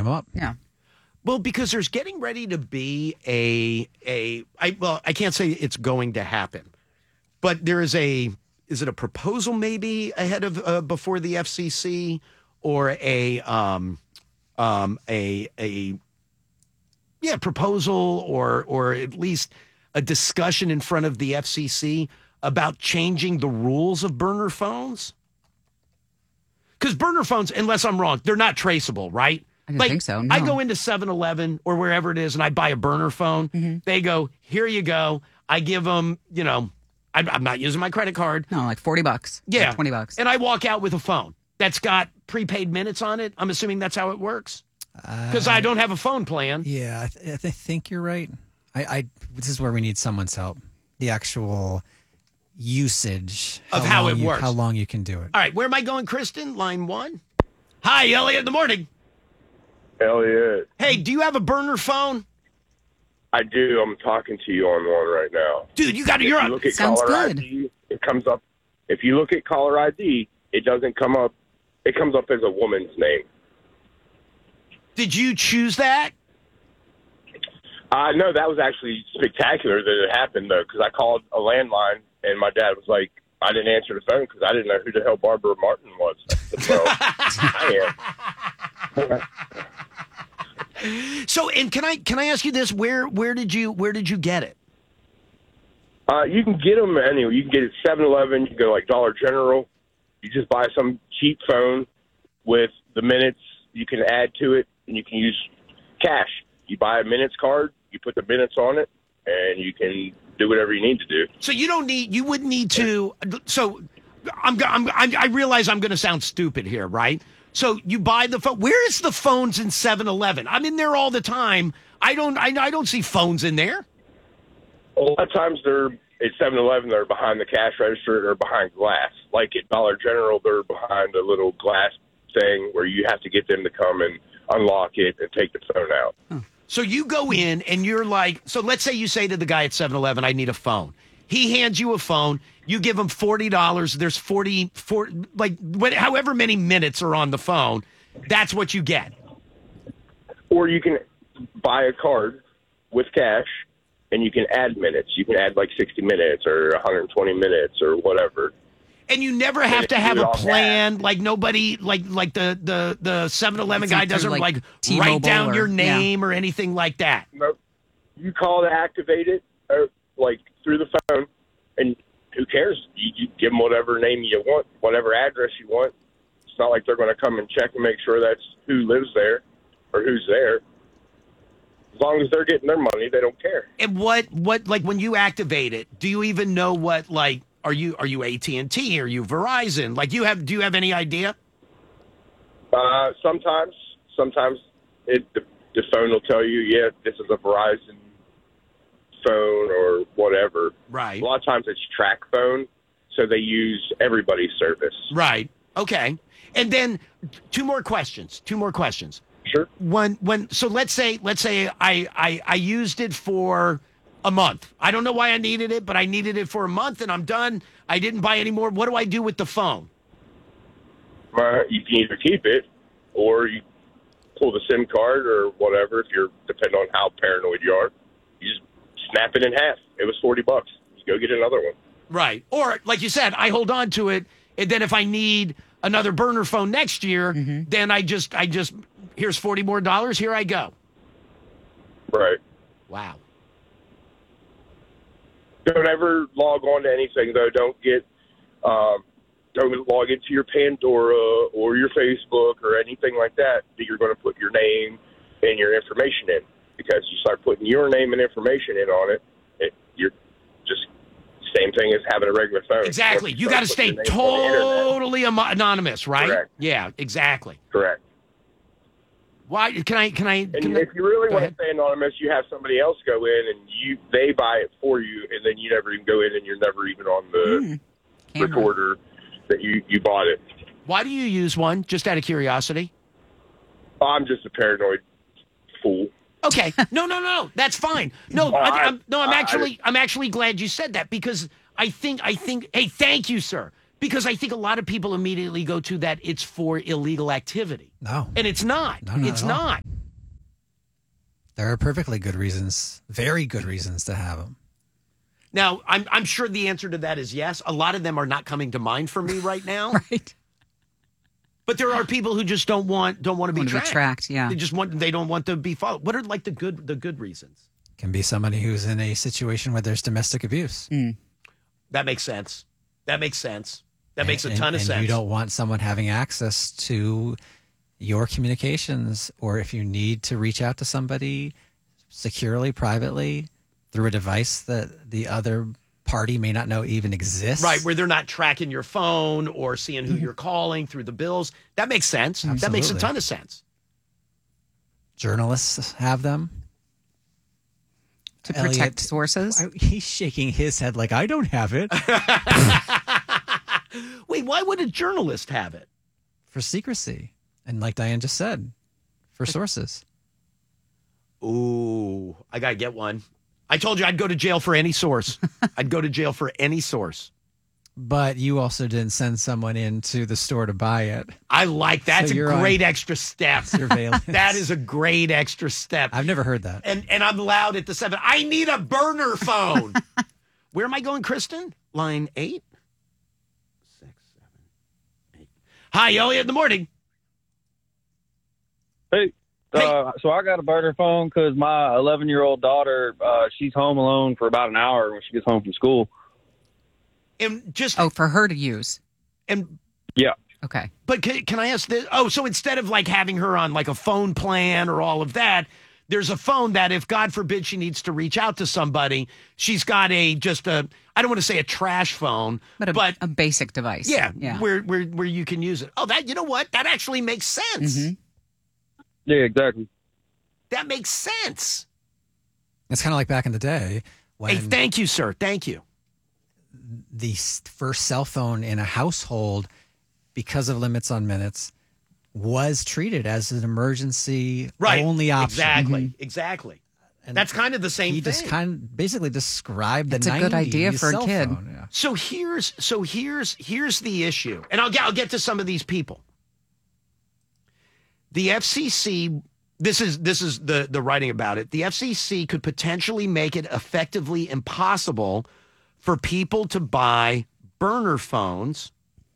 them up. Yeah. Well, because there's getting ready to be I can't say it's going to happen, but there is is it a proposal maybe ahead of before the FCC or a proposal or at least a discussion in front of the FCC about changing the rules of burner phones? Because burner phones, unless I'm wrong, they're not traceable, right? I don't think so. No. I go into 7-Eleven or wherever it is and I buy a burner phone. Mm-hmm. They go, here you go. I give them, I'm not using my credit card. No, like $40. Yeah. Like $20. And I walk out with a phone that's got prepaid minutes on it. I'm assuming that's how it works. Because I don't have a phone plan. Yeah, I think you're right. This is where we need someone's help. The actual usage of how it works. How long you can do it. All right, where am I going, Kristen? Line 1. Hi, Elliot. In the morning. Elliot. Hey, do you have a burner phone? I do. I'm talking to you on one right now. Dude, you got to. If you look at Sounds caller good. ID, it comes up. If you look at caller ID, it doesn't come up. It comes up as a woman's name. Did you choose that? No, that was actually spectacular that it happened, though, because I called a landline, and my dad was like, I didn't answer the phone because I didn't know who the hell Barbara Martin was. Well, I am. So, and can I ask you this? Where did you get it? You can get them anywhere. You can get it at 7-Eleven. You can go like Dollar General. You just buy some cheap phone with the minutes you can add to it, and you can use cash. You buy a minutes card. You put the minutes on it, and you can do whatever you need to do. So you wouldn't need to. So, I realize I'm going to sound stupid here, right? So you buy the phone. Where is the phones in 7-Eleven? I'm in there all the time. I don't see phones in there. A lot of times they're at 7-Eleven. They're behind the cash register or behind glass. Like at Dollar General, they're behind a little glass thing where you have to get them to come and unlock it and take the phone out. So you go in and you're like, so let's say you say to the guy at 7-Eleven, I need a phone. He hands you a phone. You give him $40. There's 44, however many minutes are on the phone. That's what you get. Or you can buy a card with cash, and you can add minutes. You can add like 60 minutes or 120 minutes or whatever. And you never have to have a plan. Like nobody, like the 7-Eleven guy doesn't like write down your name or anything like that. Nope. You call to activate it, like through the phone, and who cares? You give them whatever name you want, whatever address you want. It's not like they're going to come and check and make sure that's who lives there or who's there. As long as they're getting their money, they don't care. And what like when you activate it, do you even know what like are you AT&T? Are you Verizon? Like do you have any idea? Sometimes the phone will tell you, yeah, this is a Verizon phone or whatever. Right. A lot of times it's track phone, so they use everybody's service. Right. Okay. And then two more questions. Sure. So let's say I used it for a month. I don't know why I needed it, but I needed it for a month and I'm done. I didn't buy any more. What do I do with the phone? You can either keep it or you pull the SIM card or whatever. If you're depending on how paranoid you are, you just snap it in half. It was $40. You go get another one. Right. Or like you said, I hold on to it, and then if I need another burner phone next year, then I just here's $40 more. Here I go. Right. Wow. Don't ever log on to anything though. Don't log into your Pandora or your Facebook or anything like that you're going to put your name and your information in, because you start putting your name and information in on it, you're just same thing as having a regular phone. Exactly. You got to stay totally anonymous, right? Correct. Yeah, exactly. Correct. Why can I? And if you really want to stay anonymous, you have somebody else go in and they buy it for you, and then you never even go in, and you're never even on the recorder that you bought it. Why do you use one? Just out of curiosity. I'm just a paranoid fool. Okay. No. That's fine. No, I'm actually glad you said that, because I think. Hey, thank you, sir. Because I think a lot of people immediately go to that it's for illegal activity. No. And it's not. No, It's not. There are perfectly good reasons, very good reasons to have them. Now, I'm sure the answer to that is yes. A lot of them are not coming to mind for me right now. Right. But there are people who just don't want to be Want to be tracked. tracked, yeah. They don't want to be followed. What are like the good reasons? Can be somebody who's in a situation where there's domestic abuse. That makes sense. That makes sense. That makes a ton of and sense. you don't want someone having access to your communications, or if you need to reach out to somebody securely, privately, through a device that the other party may not know even exists. Right, where they're not tracking your phone or seeing who you're calling through the bills. That makes sense. That makes a Absolutely. ton of sense. Journalists have them. To protect Elliot, sources. He's shaking his head like, I don't have it. Wait, why would a journalist have it? For secrecy. And like Diane just said, for sources. Ooh, I got to get one. I told you I'd go to jail for any source. I'd go to jail for any source. But you also didn't send someone into the store to buy it. I like that. That's So a you're on great extra step. surveillance. That is a great extra step. I've never heard that. And I'm loud at the 7. I need a burner phone. Where am I going, Kristen? Line 8? 6, 7, 8. Hi, Elliot, in the morning. Hey, Hey. so I got a burner phone because my 11-year-old daughter, she's home alone for about an hour when she gets home from school. And just Oh, for her to use. and Yeah. Okay. but can I ask this? Oh, so instead of like having her on like a phone plan or all of that, there's a phone that if God forbid she needs to reach out to somebody, she's got I don't want to say a trash phone, But a basic device. yeah, Yeah. where you can use it. Oh, you know what? That actually makes sense. Mhm. Yeah, exactly. That makes sense. It's kind of like back in the day when Hey, thank you, sir. Thank you. the first cell phone in a household, because of limits on minutes, was treated as an emergency only option. Exactly. And That's kind of the same he thing. just kind of basically described the It's a good idea 90s for a cell kid. phone, yeah. So here's the issue, and I'll get to some of these people. The FCC, this is the writing about it. The FCC could potentially make it effectively impossible for people to buy burner phones,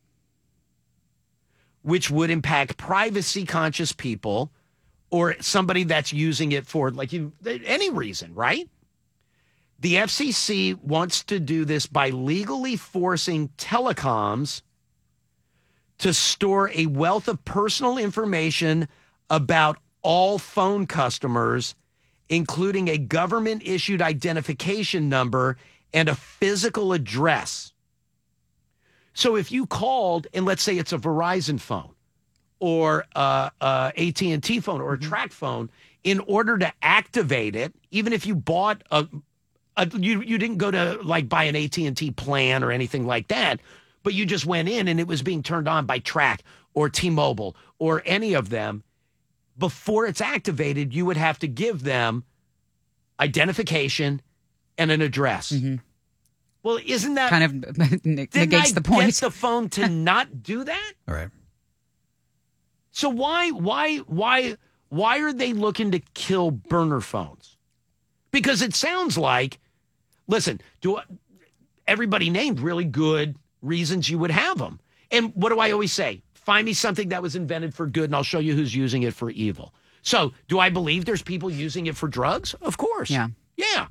which would impact privacy conscious people or somebody that's using it for any reason, right? The FCC wants to do this by legally forcing telecoms to store a wealth of personal information about all phone customers, including a government-issued identification number and a physical address. So if you called, and let's say it's a Verizon phone or a AT&T phone or a track phone, in order to activate it, even if you bought you didn't go to like buy an AT&T plan or anything like that, but you just went in and it was being turned on by Track or T-Mobile or any of them, before it's activated, you would have to give them identification and an address. Well, isn't that Kind of didn't negates I the point. get the phone to not do that? All right. So why are they looking to kill burner phones? Because it sounds like, listen, everybody named really good reasons you would have them. And what do I always say? Find me something that was invented for good and I'll show you who's using it for evil. So do I believe there's people using it for drugs? Of course. Yeah. Yeah.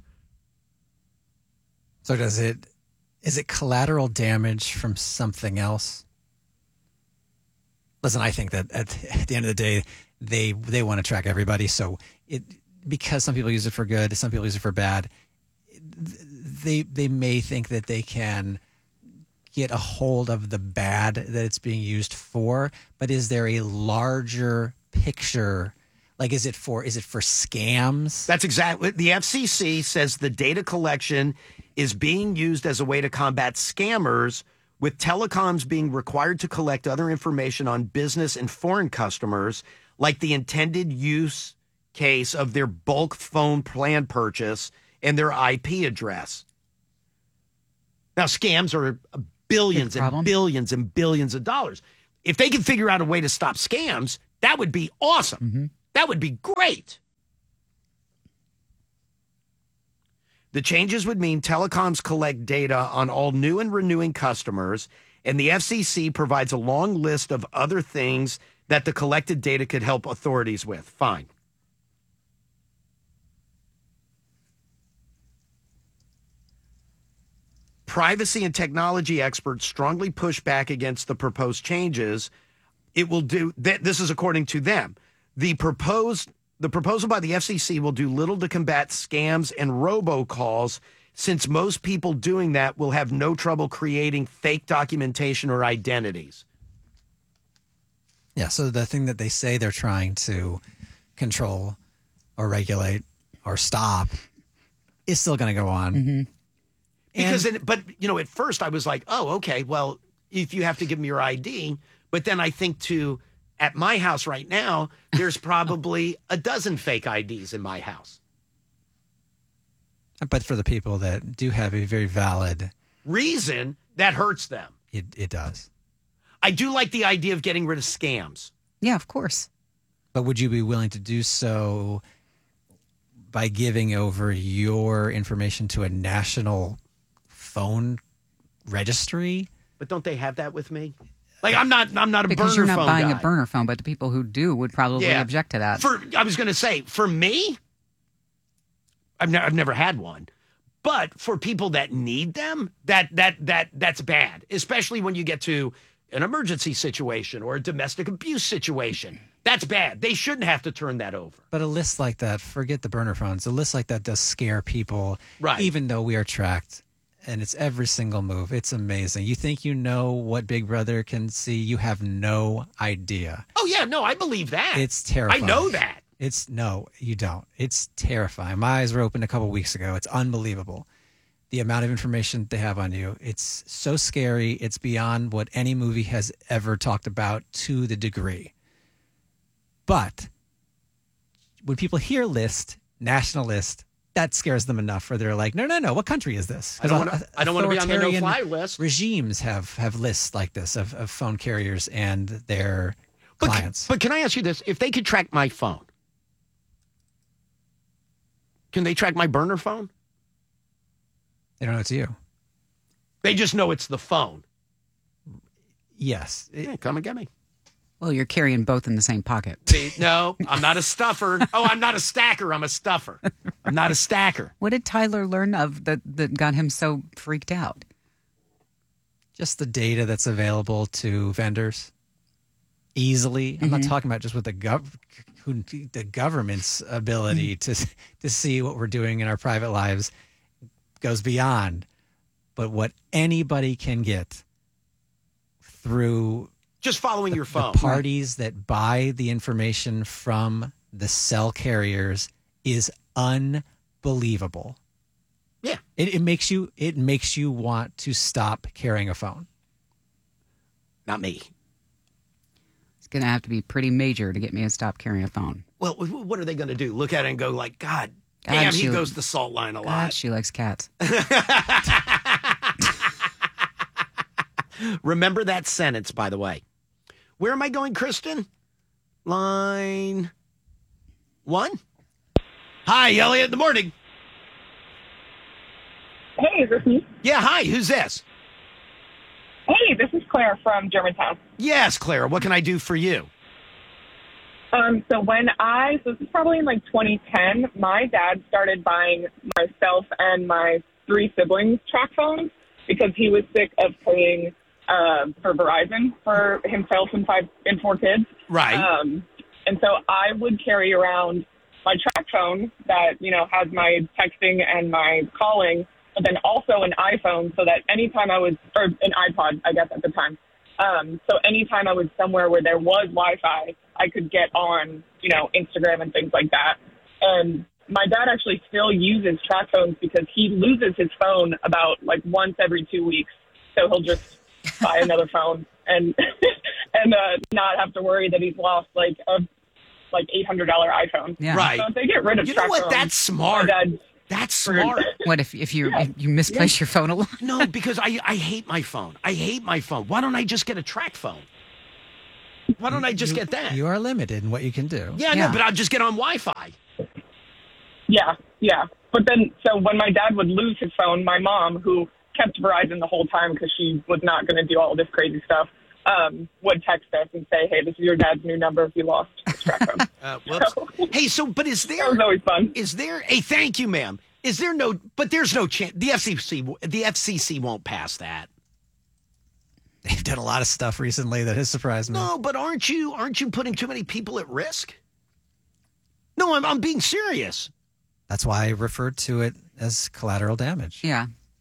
So is it collateral damage from something else? Listen, I think that at the end of the day, they want to track everybody. So because some people use it for good, some people use it for bad, they may think that they can get a hold of the bad that it's being used for. But is there a larger picture? Like, is it for scams? That's exactly. The FCC says the data collection is being used as a way to combat scammers, with telecoms being required to collect other information on business and foreign customers, like the intended use case of their bulk phone plan purchase and their IP address. Now, scams are billions Big and problem. billions and billions of dollars. If they can figure out a way to stop scams, that would be awesome. That would be great. The changes would mean telecoms collect data on all new and renewing customers, and the FCC provides a long list of other things that the collected data could help authorities with. Fine. Privacy and technology experts strongly push back against the proposed changes. It will do, this is according to them. The proposal by the FCC will do little to combat scams and robocalls, since most people doing that will have no trouble creating fake documentation or identities. Yeah, so the thing that they say they're trying to control or regulate or stop is still going to go on. Mm-hmm. But at first I was like, oh, okay, well, if you have to give me your ID, but then I think at my house right now, there's probably a dozen fake IDs in my house. But for the people that do have a very valid reason, that hurts them. It does. I do like the idea of getting rid of scams. Yeah, of course. But would you be willing to do so by giving over your information to a national phone registry? But don't they have that with me? Like, I'm not a burner phone Because you're not buying guy. a burner phone, but the people who do would probably object to that. I was going to say, for me, I've never had one. But for people that need them, that's bad, especially when you get to an emergency situation or a domestic abuse situation. That's bad. They shouldn't have to turn that over. But a list like that, forget the burner phones. A list like that does scare people, right? Even though we are tracked, and it's every single move. It's amazing. You think you know what Big Brother can see? You have no idea. Oh yeah, no, I believe that. It's terrifying. I know that. No, you don't. It's terrifying. My eyes were opened a couple weeks ago. It's unbelievable. The amount of information they have on you. It's so scary. It's beyond what any movie has ever talked about to the degree. But when people hear list, national list, that scares them enough where they're like, no. What country is this? I don't want to be on the no-fly list. Regimes have lists like this of phone carriers and their clients. But can I ask you this? If they could track my phone, can they track my burner phone? They don't know it's you. They just know it's the phone. Yes. Come and get me. Well, you're carrying both in the same pocket. See, no, I'm not a stuffer. Oh, I'm not a stacker. I'm a stuffer. I'm not a stacker. What did Tyler learn of that got him so freaked out? Just the data that's available to vendors easily. I'm not talking about just with the government's ability to see what we're doing in our private lives goes beyond, but what anybody can get through just following your phone. The parties that buy the information from the cell carriers is unbelievable. Yeah. It makes you want to stop carrying a phone. Not me. It's going to have to be pretty major to get me to stop carrying a phone. Well, what are they going to do? Look at it and go like, God damn, he goes the salt line a lot. God, she likes cats. Remember that sentence, by the way. Where am I going, Kristen? Line 1. Hi, Elliot, in the morning. Hey, is this me? Yeah, hi, who's this? Hey, this is Claire from Germantown. Yes, Claire, what can I do for you? So this is probably in like 2010, my dad started buying myself and my 3 siblings track phones because he was sick of paying for Verizon for himself and 4 kids. Right. And so I would carry around my track phone that, has my texting and my calling, but then also an iPhone so that anytime or an iPod, I guess at the time. So anytime I was somewhere where there was Wi-Fi, I could get on, Instagram and things like that. And my dad actually still uses track phones because he loses his phone about like once every 2 weeks. So he'll just buy another phone and not have to worry that he's lost like a $800 iPhone. Yeah. Right. So if they get rid of You track know what? phones, That's smart. That's smart. What if you misplace your phone a lot? No, because I hate my phone. I hate my phone. Why don't I just get a track phone? Why don't I just get that? You are limited in what you can do. Yeah, Yeah. no, but I'll just get on Wi-Fi. Yeah. But then, so when my dad would lose his phone, my mom, who kept Verizon the whole time because she was not going to do all this crazy stuff, would text us and say, "Hey, this is your dad's new number if you lost his track phone." Whoops. So, Hey, but is that there was always fun. is there a thank you, ma'am? Is there no? But there's no chance. The FCC won't pass that. They've done a lot of stuff recently that has surprised me. No, but aren't you putting too many people at risk? No, I'm being serious. That's why I referred to it as collateral damage. Yeah.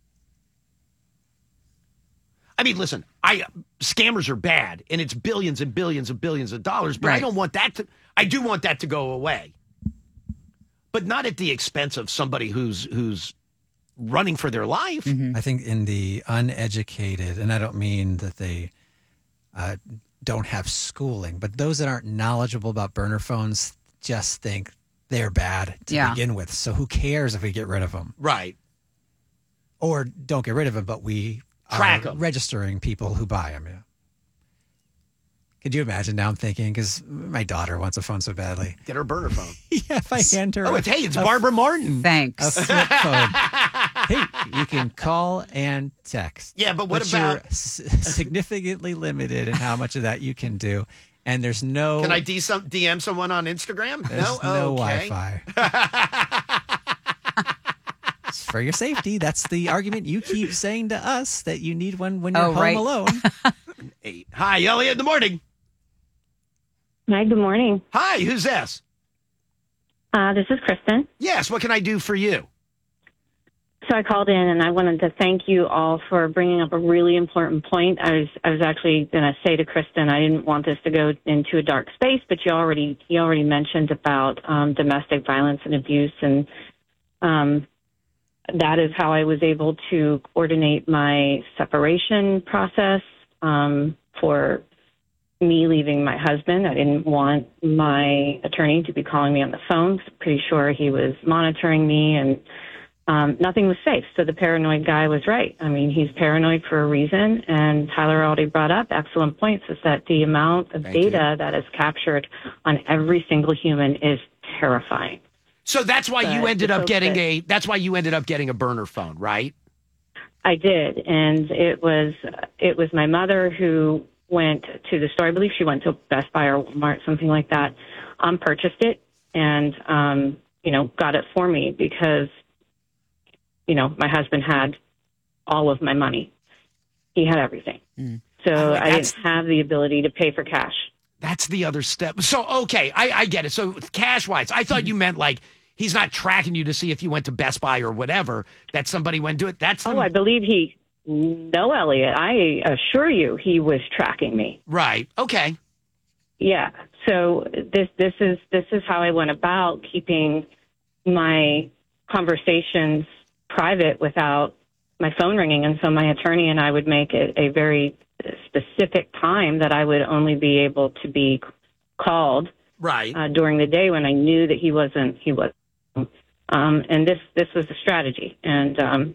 I mean, listen, scammers are bad, and it's billions and billions and billions of dollars. But I Right. don't want that to. I do want that to go away, but not at the expense of somebody who's running for their life. I think in the uneducated, and I don't mean that they don't have schooling, but those that aren't knowledgeable about burner phones just think they're bad to Yeah. begin with. So who cares if we get rid of them? Right. Or don't get rid of them, but we Track are 'em. registering people who buy them. Yeah. Could you imagine? Now I'm thinking, because my daughter wants a phone so badly. Get her burner phone. Yeah, if I hand her It's Barbara Martin. a Thanks. flip phone. Hey, you can call and text. Yeah, but what you're about- significantly limited in how much of that you can do? And there's no Can I DM someone on Instagram? there's no Wi-Fi. It's for your safety. That's the argument you keep saying to us, that you need one when you're Oh, home right. alone. 8. Hi, Elliot. In the morning. Hi, good morning. Hi, who's this? This is Kristen. Yes. What can I do for you? So I called in and I wanted to thank you all for bringing up a really important point. I was actually going to say to Kristen, I didn't want this to go into a dark space, but you already mentioned about domestic violence and abuse, and that is how I was able to coordinate my separation process for me leaving my husband. I didn't want my attorney to be calling me on the phone. Pretty sure he was monitoring me, and nothing was safe. So the paranoid guy was right. I mean, he's paranoid for a reason. And Tyler already brought up excellent points, is that the amount of data that is captured on every single human is terrifying. So that's why you But ended it's up getting okay. that's why you ended up getting a burner phone, right? I did, and it was my mother who went to the store. I believe she went to Best Buy or Walmart, something like that. Purchased it and got it for me because my husband had all of my money. He had everything, so I that's- didn't have the ability to pay for cash. That's the other step. So, okay, I get it. So cash-wise, I thought you meant like he's not tracking you to see if you went to Best Buy or whatever, that somebody went to it. That's I believe no, Elliot. I assure you, he was tracking me. right. Okay. Yeah. So this is how I went about keeping my conversations private without my phone ringing. And so my attorney and I would make it a very specific time that I would only be able to be called Right. during the day when I knew that he wasn't. And this was the strategy. And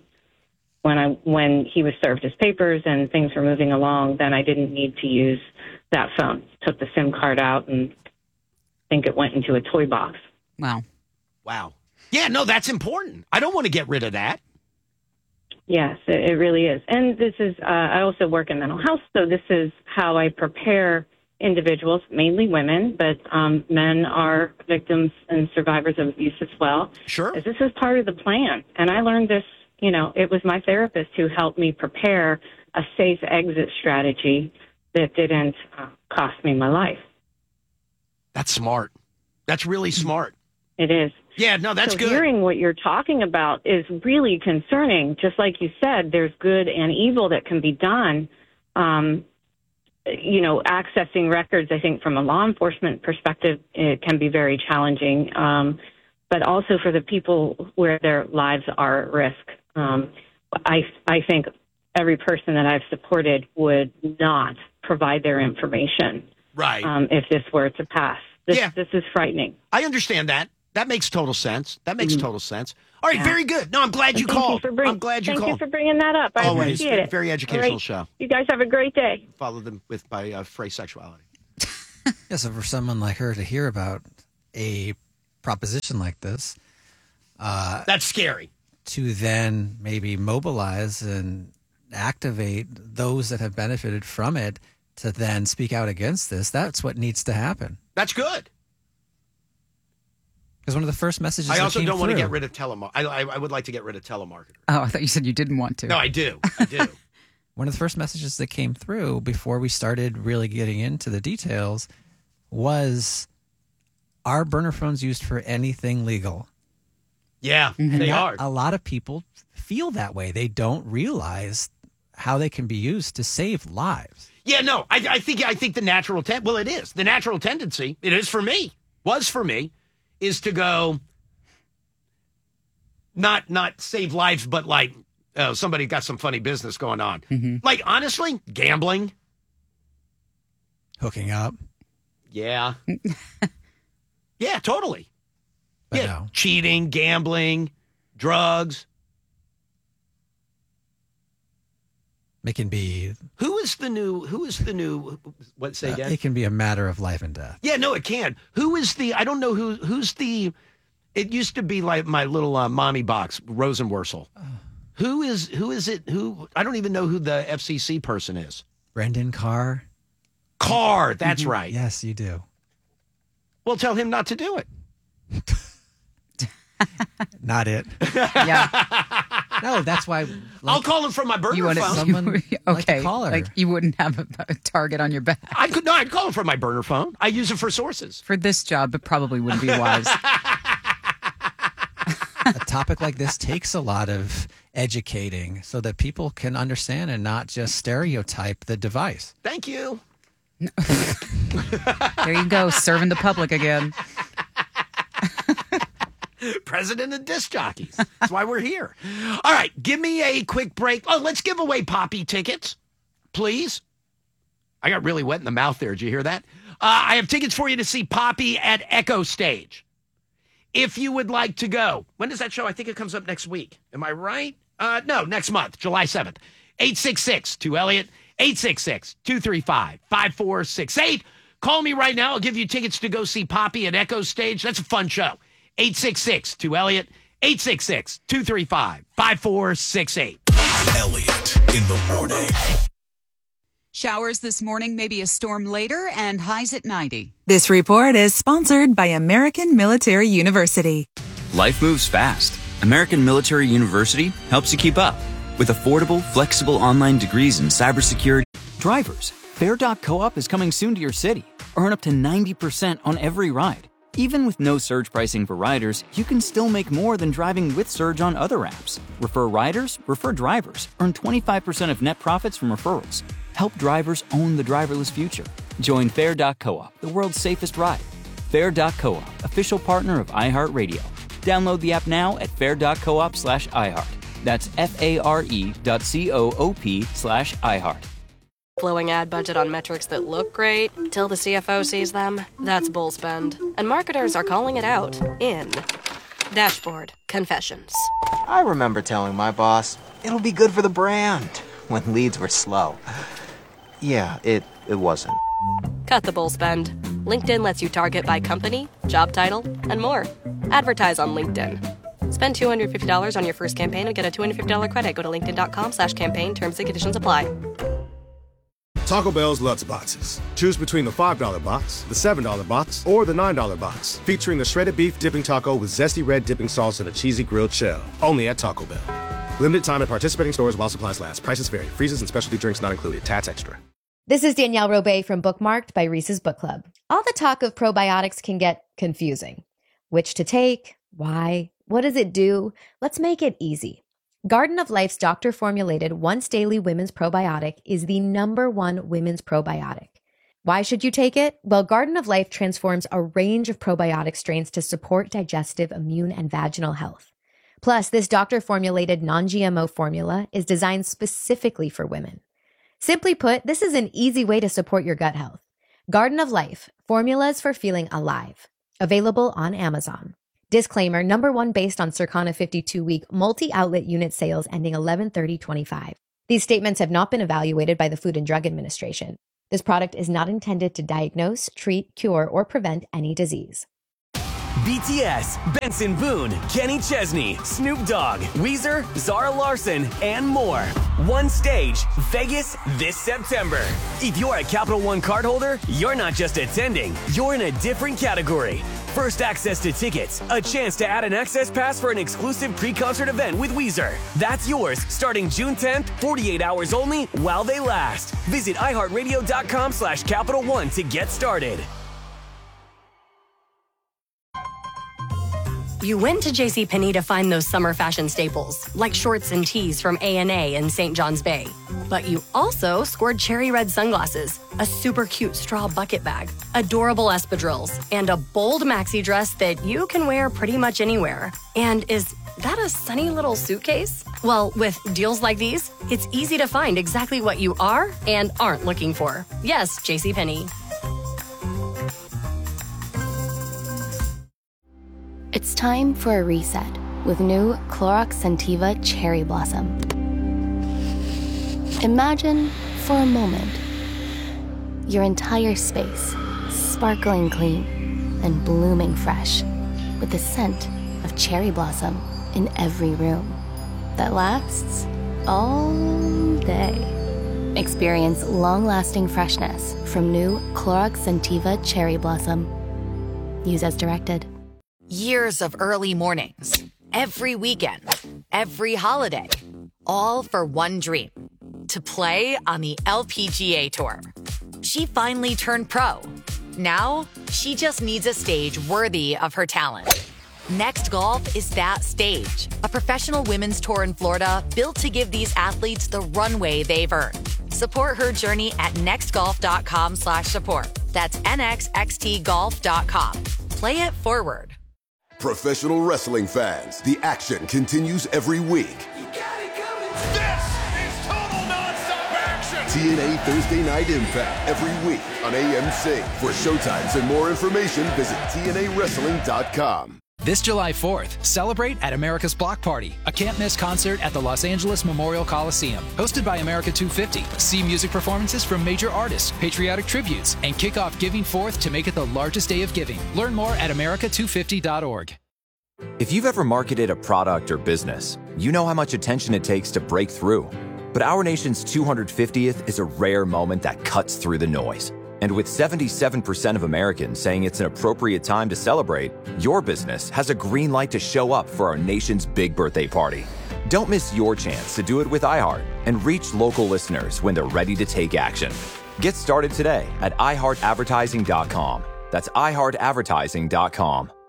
when he was served his papers and things were moving along, then I didn't need to use that phone. Took the SIM card out and I think it went into a toy box. Wow. Wow. Yeah, no, that's important. I don't want to get rid of that. Yes, it really is. And this is, I also work in mental health, so this is how I prepare individuals, mainly women, but men are victims and survivors of abuse as well. Sure. This is part of the plan. And I learned this, it was my therapist who helped me prepare a safe exit strategy that didn't cost me my life. That's smart. That's really smart. It is. Yeah, no, that's so good. Hearing what you're talking about is really concerning. Just like you said, there's good and evil that can be done. Accessing records, I think, from a law enforcement perspective, it can be very challenging. But also for the people where their lives are at risk. I think every person that I've supported would not provide their information Right. if this were to pass. This is frightening. I understand that. That makes total sense. That makes total sense. All right, very good. No, I'm glad you called. I'm glad you Thank called. you for bringing that up. I Always. appreciate it. Very educational All right. show. You guys have a great day. Follow them by phrase sexuality. Yeah, so for someone like her to hear about a proposition like this, That's scary. To then maybe mobilize and activate those that have benefited from it to then speak out against this. That's what needs to happen. That's good. Because one of the first messages I that also came don't want to through- get rid of I would like to get rid of telemarketers. Oh, I thought you said you didn't want to. No, I do. One of the first messages that came through before we started really getting into the details was, are burner phones used for anything legal? Yeah, And they are. a lot of people feel that way. They don't realize how they can be used to save lives. Yeah, no, I think the natural it is. The natural tendency, it is for me, is to go not save lives, but like somebody got some funny business going on. Like, honestly, gambling. Hooking up. Yeah. Yeah, totally. But yeah, no. cheating, gambling, drugs. It can be. Who is the new, what, say again? It can be a matter of life and death. Yeah, no, it can. Who is the, I don't know who's the, it used to be like my little mommy box, Rosenworcel. Who is it? I don't even know who the FCC person is. Brendan Carr. Carr, that's right. Yes, you do. Well, tell him not to do it. Not it. Yeah. No, that's why. I'll call him from my burner You want phone. Someone like to okay. call her. Like you wouldn't have a target on your back. I'd call him from my burner phone. I use it for sources. For this job, it probably wouldn't be wise. A topic like this takes a lot of educating so that people can understand and not just stereotype the device. Thank you. There you go, serving the public again. President of disc jockeys. That's why we're here. All right, give me a quick break. Oh, let's give away Poppy tickets, please. I got really wet in the mouth there. Did you hear that? I have tickets for you to see Poppy at Echo Stage. If you would like to go, when does that show? I think it comes up next week. Am I right? No, next month, July 7th. 866-2-ELLIOT, 866-235-5468. Call me right now. I'll give you tickets to go see Poppy at Echo Stage. That's a fun show. 866-2-ELLIOT, 866-235-5468. Elliot in the morning. Showers this morning, maybe a storm later, and highs at 90. This report is sponsored by American Military University. Life moves fast. American Military University helps you keep up. With affordable, flexible online degrees in cybersecurity. Drivers, Fair.coop is coming soon to your city. Earn up to 90% on every ride. Even with no surge pricing for riders, you can still make more than driving with Surge on other apps. Refer riders, refer drivers. Earn 25% of net profits from referrals. Help drivers own the driverless future. Join Fair.coop, the world's safest ride. Fair.coop, official partner of iHeartRadio. Download the app now at fair.coop/iHeart. That's FARE.coop/iHeart. Blowing ad budget on metrics that look great till the CFO sees them. That's bull spend. And marketers are calling it out in Dashboard Confessions. I remember telling my boss, it'll be good for the brand, when leads were slow. Yeah, it wasn't. Cut the bull spend. LinkedIn lets you target by company, job title, and more. Advertise on LinkedIn. Spend $250 on your first campaign and get a $250 credit. Go to linkedin.com/campaign. Terms and conditions apply. Taco Bell's Lutz Boxes. Choose between the $5 box, the $7 box, or the $9 box. Featuring the shredded beef dipping taco with zesty red dipping sauce and a cheesy grilled shell. Only at Taco Bell. Limited time at participating stores while supplies last. Prices vary. Freezes and specialty drinks not included. Tax extra. This is Danielle Robay from Bookmarked by Reese's Book Club. All the talk of probiotics can get confusing. Which to take? Why? What does it do? Let's make it easy. Garden of Life's doctor-formulated once-daily women's probiotic is the #1 women's probiotic. Why should you take it? Well, Garden of Life transforms a range of probiotic strains to support digestive, immune, and vaginal health. Plus, this doctor-formulated non-GMO formula is designed specifically for women. Simply put, this is an easy way to support your gut health. Garden of Life, formulas for feeling alive. Available on Amazon. Disclaimer, #1 based on Circana 52-week multi-outlet unit sales ending 11/30/25. These statements have not been evaluated by the Food and Drug Administration. This product is not intended to diagnose, treat, cure, or prevent any disease. BTS, Benson Boone, Kenny Chesney, Snoop Dogg, Weezer, Zara Larsson, and more. One stage, Vegas, this September. If you're a Capital One cardholder, you're not just attending, you're in a different category. First access to tickets, a chance to add an access pass for an exclusive pre-concert event with Weezer. That's yours starting June 10th, 48 hours only while they last. Visit iHeartRadio.com/Capital One to get started. You went to JCPenney to find those summer fashion staples, like shorts and tees from A&A in St. John's Bay. But you also scored cherry red sunglasses, a super cute straw bucket bag, adorable espadrilles, and a bold maxi dress that you can wear pretty much anywhere. And is that a sunny little suitcase? Well, with deals like these, it's easy to find exactly what you are and aren't looking for. Yes, JCPenney. It's time for a reset with new Clorox Scentiva Cherry Blossom. Imagine, for a moment, your entire space sparkling clean and blooming fresh with the scent of cherry blossom in every room that lasts all day. Experience long-lasting freshness from new Clorox Scentiva Cherry Blossom. Use as directed. Years of early mornings, every weekend, every holiday, all for one dream, to play on the LPGA Tour. She finally turned pro. Now, she just needs a stage worthy of her talent. Next Golf is that stage, a professional women's tour in Florida built to give these athletes the runway they've earned. Support her journey at nextgolf.com/support. That's nxxtgolf.com. Play it forward. Professional wrestling fans, the action continues every week. This is total nonstop action. TNA Thursday Night Impact every week on AMC. For showtimes and more information, visit TNAWrestling.com. This July 4th, celebrate at America's Block Party, a can't-miss concert at the Los Angeles Memorial Coliseum. Hosted by America 250, see music performances from major artists, patriotic tributes, and kick off Giving Forth to make it the largest day of giving. Learn more at america250.org. If you've ever marketed a product or business, you know how much attention it takes to break through. But our nation's 250th is a rare moment that cuts through the noise. And with 77% of Americans saying it's an appropriate time to celebrate, your business has a green light to show up for our nation's big birthday party. Don't miss your chance to do it with iHeart and reach local listeners when they're ready to take action. Get started today at iHeartAdvertising.com. That's iHeartAdvertising.com.